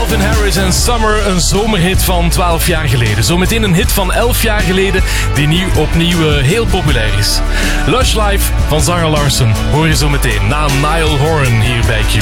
Calvin Harris en Summer, een zomerhit van 12 jaar geleden. Zometeen een hit van 11 jaar geleden die nu opnieuw heel populair is. Lush Life van zanger Larsen hoor je zometeen na Niall Horan hier bij Q.